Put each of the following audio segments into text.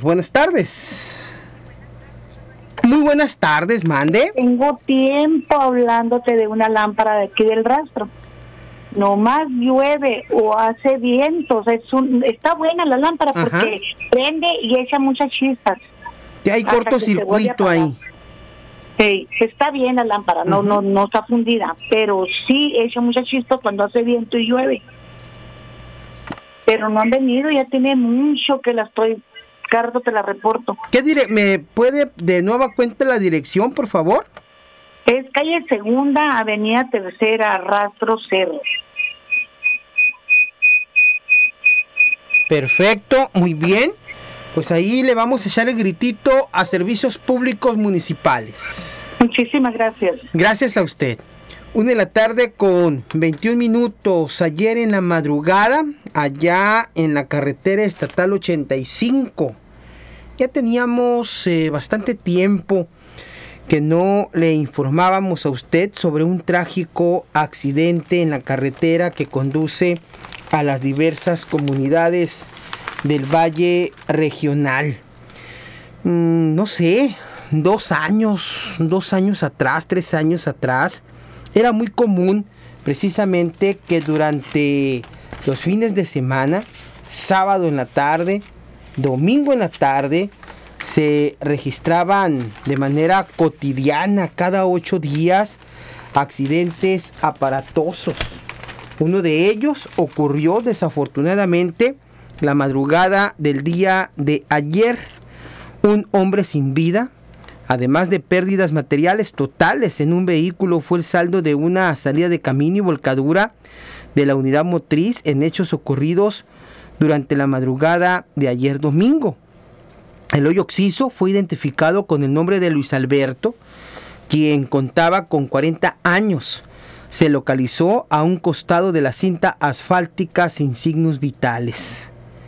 Buenas tardes. Muy buenas tardes, mande. Tengo tiempo hablándote de una lámpara de aquí del rastro. No más llueve o hace vientos. Está buena la lámpara porque prende y echa muchas chispas. Que hay cortocircuito ahí. Sí, está bien la lámpara, no está fundida, pero sí echa muchas chispas cuando hace viento y llueve. Pero no han venido, ya tiene mucho que la estoy, Cardo, te la reporto. ¿Me puede de nueva cuenta la dirección, por favor? Es calle Segunda, avenida Tercera, Rastro Cerro. Perfecto, muy bien. Pues ahí le vamos a echar el gritito a Servicios Públicos Municipales. Muchísimas gracias. Gracias a usted. 1:21 con 21 minutos. Ayer en la madrugada, allá en la carretera estatal 85. Ya teníamos bastante tiempo que no le informábamos a usted sobre un trágico accidente en la carretera que conduce a las diversas comunidades del Valle Regional. No sé, 2 años atrás, 3 años atrás, era muy común precisamente que durante los fines de semana, sábado en la tarde, domingo en la tarde, se registraban de manera cotidiana cada 8 días accidentes aparatosos. Uno de ellos ocurrió desafortunadamente la madrugada del día de ayer. Un hombre sin vida, además de pérdidas materiales totales en un vehículo, fue el saldo de una salida de camino y volcadura de la unidad motriz en hechos ocurridos durante la madrugada de ayer domingo. El hoyo occiso fue identificado con el nombre de Luis Alberto, quien contaba con 40 años. Se localizó a un costado de la cinta asfáltica sin signos vitales.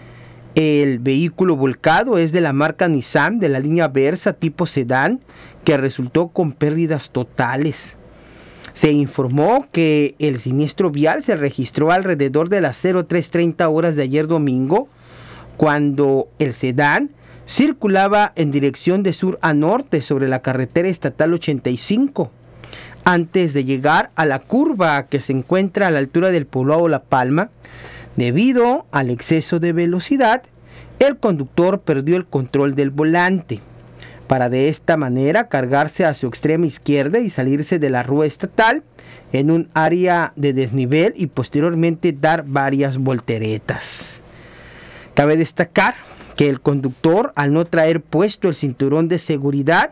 El vehículo volcado es de la marca Nissan de la línea Versa tipo sedán, que resultó con pérdidas totales. Se informó que el siniestro vial se registró alrededor de las 03:30 horas de ayer domingo, cuando el sedán circulaba en dirección de sur a norte sobre la carretera estatal 85. Antes de llegar a la curva que se encuentra a la altura del poblado La Palma, debido al exceso de velocidad, el conductor perdió el control del volante, para de esta manera cargarse a su extrema izquierda y salirse de la rúa estatal en un área de desnivel y posteriormente dar varias volteretas. Cabe destacar que el conductor, al no traer puesto el cinturón de seguridad,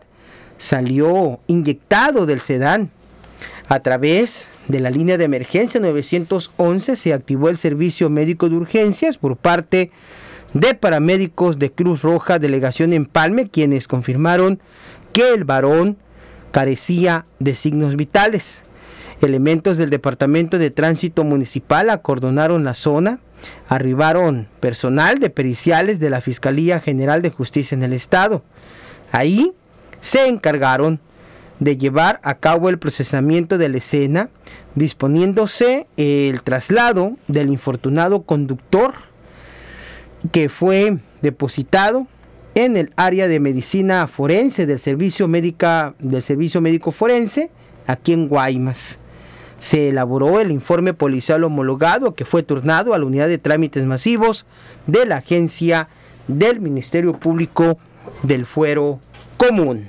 salió inyectado del sedán. A través de la línea de emergencia 911 se activó el servicio médico de urgencias por parte de paramédicos de Cruz Roja Delegación Empalme, quienes confirmaron que el varón carecía de signos vitales. Elementos del Departamento de Tránsito Municipal acordonaron la zona. Arribaron personal de periciales de la Fiscalía General de Justicia en el Estado. Ahí se encargaron de llevar a cabo el procesamiento de la escena, disponiéndose el traslado del infortunado conductor, que fue depositado en el área de medicina forense del Servicio Médico Forense aquí en Guaymas. Se elaboró el informe policial homologado, que fue turnado a la unidad de trámites masivos de la agencia del Ministerio Público del Fuero Común.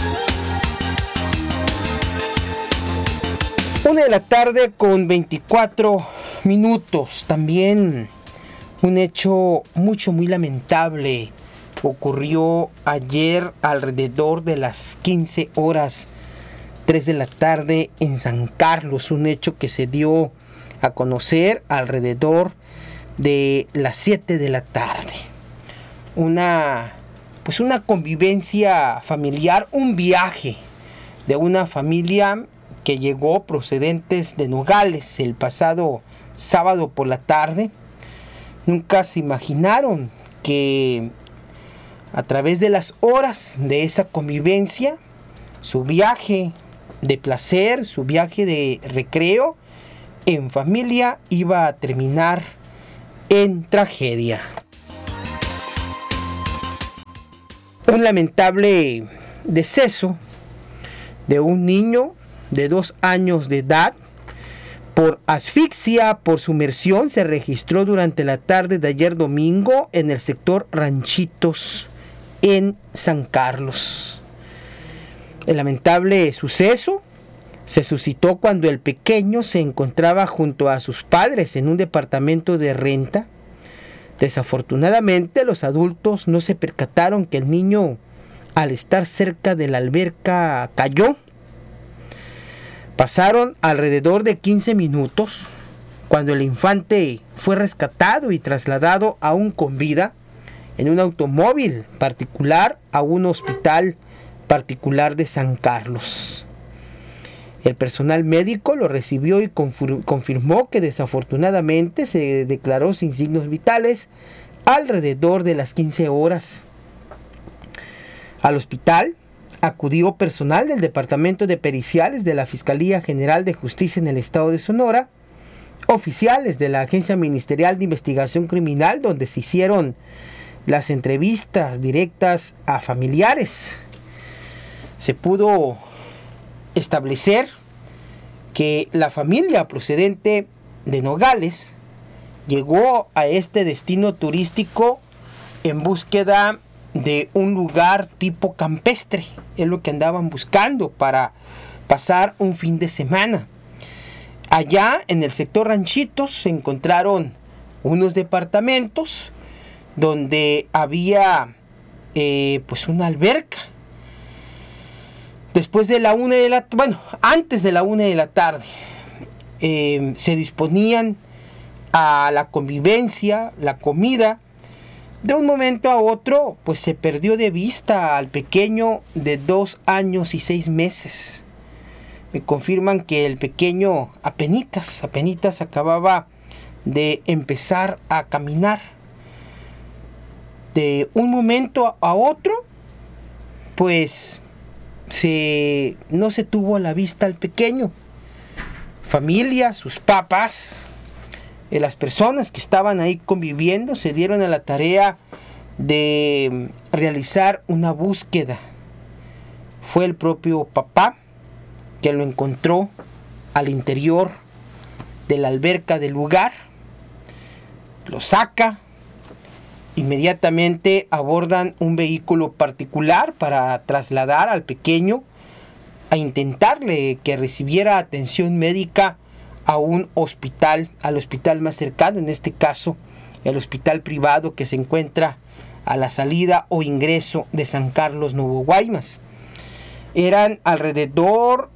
1:00 con 24 minutos. También un hecho muy lamentable ocurrió ayer alrededor de las 15 horas 3 de la tarde en San Carlos. Un hecho que se dio a conocer alrededor de las 7 de la tarde. Una convivencia familiar, un viaje de una familia que llegó procedentes de Nogales el pasado sábado por la tarde. Nunca se imaginaron que a través de las horas de esa convivencia, su viaje de placer, su viaje de recreo en familia iba a terminar en tragedia. un lamentable deceso de un niño de 2 años de edad por asfixia por sumersión se registró durante la tarde de ayer domingo en el sector Ranchitos en San Carlos. El lamentable suceso se suscitó cuando el pequeño se encontraba junto a sus padres en un departamento de renta. Desafortunadamente, los adultos no se percataron que el niño, al estar cerca de la alberca, cayó. Pasaron alrededor de 15 minutos cuando el infante fue rescatado y trasladado aún con vida en un automóvil particular a un hospital particular de San Carlos. El personal médico lo recibió y confirmó que desafortunadamente se declaró sin signos vitales alrededor de las 15 horas. Al hospital acudió personal del Departamento de Periciales de la Fiscalía General de Justicia en el Estado de Sonora, oficiales de la Agencia Ministerial de Investigación Criminal, donde se hicieron las entrevistas directas a familiares. Se pudo establecer que la familia procedente de Nogales llegó a este destino turístico en búsqueda de un lugar tipo campestre. Es lo que andaban buscando para pasar un fin de semana. Allá en el sector Ranchitos se encontraron unos departamentos donde había pues una alberca. Después de la antes de la 1 de la tarde, se disponían a la convivencia, la comida. De un momento a otro, pues se perdió de vista al pequeño de 2 años y 6 meses. Me confirman que el pequeño apenitas acababa de empezar a caminar. De un momento a otro, pues no se tuvo a la vista al pequeño. Familia, sus papás, las personas que estaban ahí conviviendo se dieron a la tarea de realizar una búsqueda. Fue el propio papá que lo encontró al interior de la alberca del lugar, lo saca, inmediatamente abordan un vehículo particular para trasladar al pequeño a intentarle que recibiera atención médica a un hospital, al hospital más cercano, en este caso el hospital privado que se encuentra a la salida o ingreso de San Carlos, Nuevo Guaymas. Eran alrededor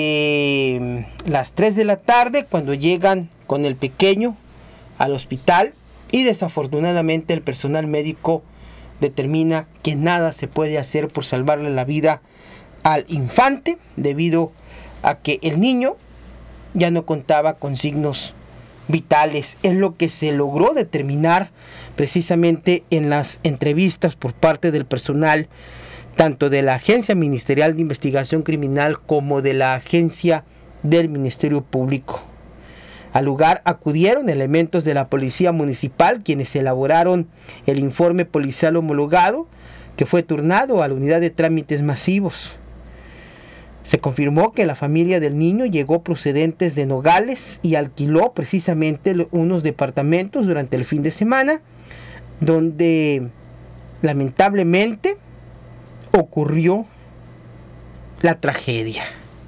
de las 3 de la tarde cuando llegan con el pequeño al hospital y desafortunadamente el personal médico determina que nada se puede hacer por salvarle la vida al infante debido a que el niño ya no contaba con signos vitales. Es lo que se logró determinar precisamente en las entrevistas por parte del personal tanto de la Agencia Ministerial de Investigación Criminal como de la Agencia del Ministerio Público. Al lugar acudieron elementos de la Policía Municipal, quienes elaboraron el informe policial homologado, que fue turnado a la Unidad de Trámites Masivos. Se confirmó que la familia del niño llegó procedentes de Nogales y alquiló precisamente unos departamentos durante el fin de semana, donde lamentablemente ocurrió la tragedia.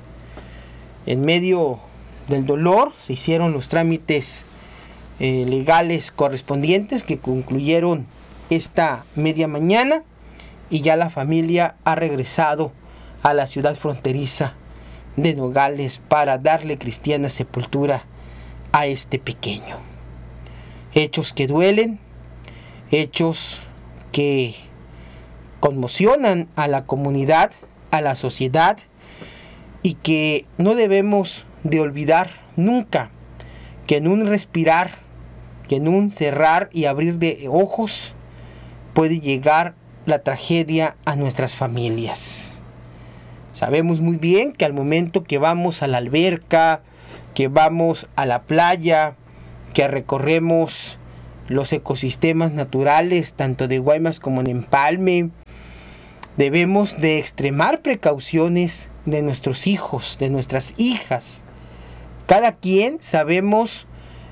En medio del dolor se hicieron los trámites legales correspondientes que concluyeron esta media mañana y ya la familia ha regresado a la ciudad fronteriza de Nogales para darle cristiana sepultura a este pequeño. Hechos que duelen, hechos que conmocionan a la comunidad, a la sociedad, y que no debemos de olvidar nunca que en un respirar, que en un cerrar y abrir de ojos puede llegar la tragedia a nuestras familias. Sabemos muy bien que al momento que vamos a la alberca, que vamos a la playa, que recorremos los ecosistemas naturales, tanto de Guaymas como de Empalme, Debemos de extremar precauciones de nuestros hijos, de nuestras hijas. Cada quien sabemos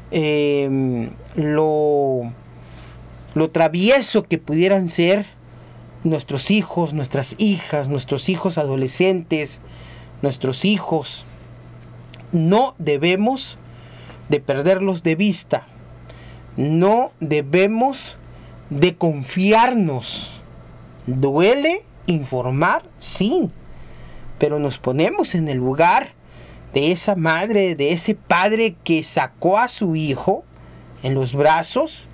lo travieso que pudieran ser nuestros hijos, nuestras hijas, nuestros hijos adolescentes, nuestros hijos. No debemos de perderlos de vista. No debemos de confiarnos. ¿Duele informar? Sí, pero nos ponemos en el lugar de esa madre, de ese padre que sacó a su hijo en los brazos,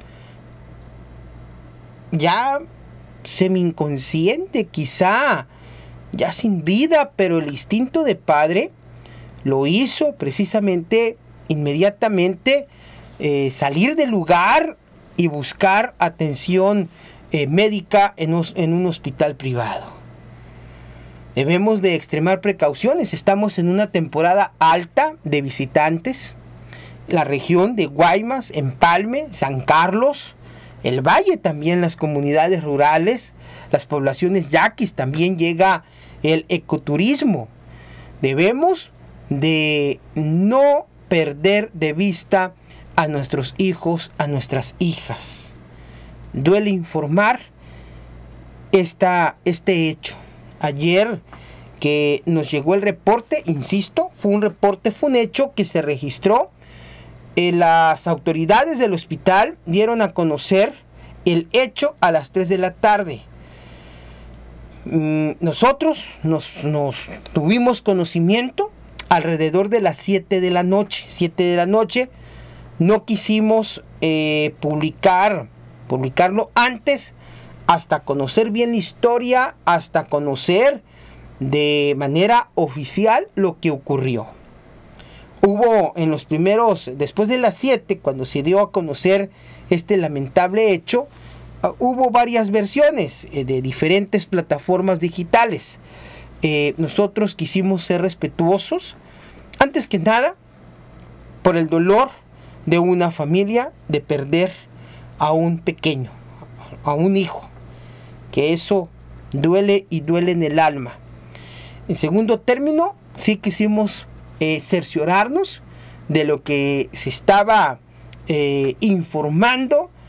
ya semi-inconsciente, quizá ya sin vida, pero el instinto de padre lo hizo precisamente inmediatamente salir del lugar y buscar atención médica en un hospital privado. Debemos de extremar precauciones. Estamos en una temporada alta de visitantes. La región de Guaymas, Empalme, San Carlos, el Valle también, las comunidades rurales, las poblaciones yaquis, también llega el ecoturismo. Debemos de no perder de vista a nuestros hijos, a nuestras hijas. Duele informar este hecho. Ayer que nos llegó el reporte, insisto, fue un hecho que se registró. Las autoridades del hospital dieron a conocer el hecho a las 3 de la tarde. Nosotros nos tuvimos conocimiento alrededor de las 7 de la noche. 7 de la noche. No quisimos publicarlo antes, hasta conocer bien la historia, hasta conocer de manera oficial lo que ocurrió. Hubo en los primeros, después de las 7, cuando se dio a conocer este lamentable hecho, hubo varias versiones de diferentes plataformas digitales. Nosotros quisimos ser respetuosos, antes que nada, por el dolor de una familia de perder a un pequeño, a un hijo, que eso duele y duele en el alma. En segundo término, sí quisimos cerciorarnos de lo que se estaba informando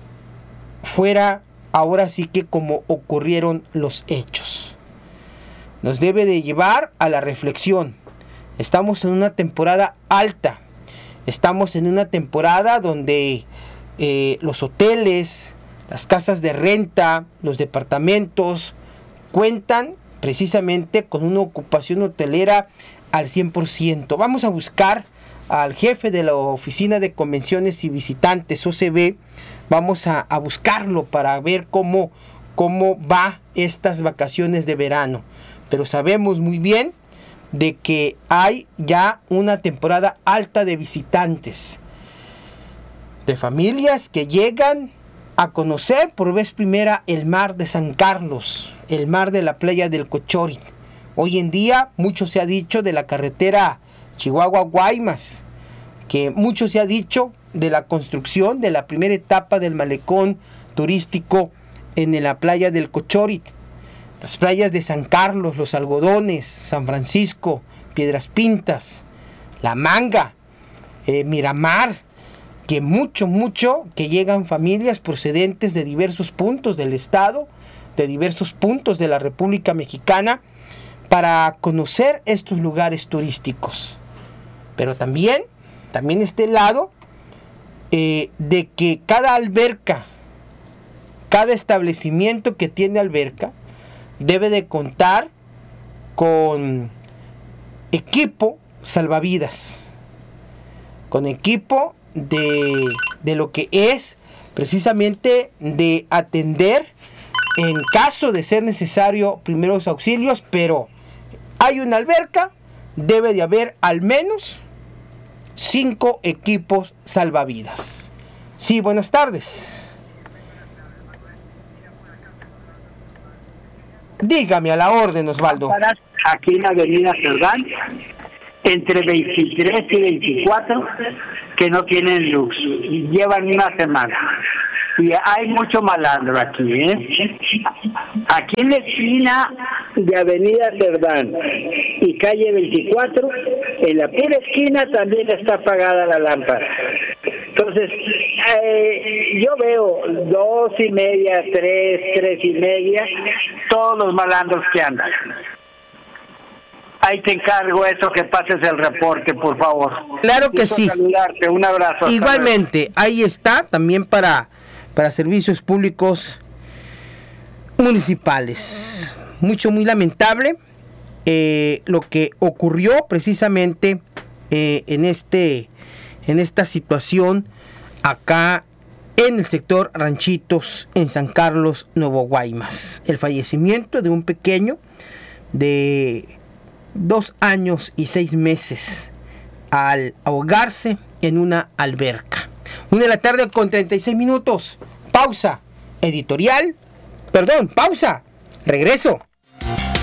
fuera ahora sí que como ocurrieron los hechos. Nos debe de llevar a la reflexión. Estamos en una temporada alta. Estamos en una temporada donde los hoteles, las casas de renta, los departamentos cuentan precisamente con una ocupación hotelera al 100%. Vamos a buscar al jefe de la Oficina de Convenciones y Visitantes, OCB. Vamos a buscarlo para ver cómo va estas vacaciones de verano. Pero sabemos muy bien de que hay ya una temporada alta de visitantes, de familias que llegan a conocer por vez primera el mar de San Carlos, el mar de la playa del Cochori. Hoy en día mucho se ha dicho de la carretera Chihuahua-Guaymas, que mucho se ha dicho de la construcción de la primera etapa del malecón turístico en la playa del Cochori. Las playas de San Carlos, Los Algodones, San Francisco, Piedras Pintas, La Manga, Miramar, que mucho que llegan familias procedentes de diversos puntos del estado, de diversos puntos de la República Mexicana, para conocer estos lugares turísticos. Pero también este lado de que cada alberca, cada establecimiento que tiene alberca, debe de contar con equipo salvavidas, con equipo de lo que es precisamente de atender en caso de ser necesario primeros auxilios. Pero hay una alberca, debe de haber al menos 5 equipos salvavidas. Sí, buenas tardes. Dígame, a la orden, Osvaldo. Aquí en la avenida Cerdán, entre 23 y 24, que no tienen luz, y llevan una semana. Y hay mucho malandro aquí, Aquí en la esquina de Avenida Cerdán y calle 24, en la pura esquina también está apagada la lámpara. Entonces, yo veo 2:30, 3:30, todos los malandros que andan. Ahí te encargo eso, que pases el reporte, por favor. Claro que sí. Saludarte, un abrazo. Igualmente, ahí está, también para servicios públicos municipales. Muy lamentable lo que ocurrió precisamente en esta situación acá en el sector Ranchitos, en San Carlos, Nuevo Guaymas. El fallecimiento de un pequeño de 2 años y 6 meses al ahogarse en una alberca. 1:36 PM. Pausa editorial. Pausa. Regreso.